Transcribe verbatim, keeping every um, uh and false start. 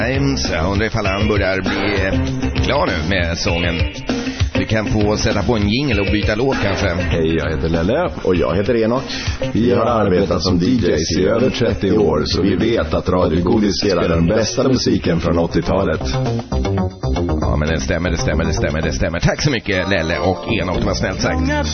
Jag undrar ifall han börjar bli klar nu med sången. Du kan få sätta på en jingle och byta låt kanske. Hej, jag heter Lelle. Och jag heter Enok. Vi har arbetat som D Js i över trettio år, så vi vet att Radio Godis spelar den bästa musiken från åttiotalet. Ja, men det stämmer, det stämmer, det stämmer, det stämmer. Tack så mycket Lelle och Enok, det var snällt sagt.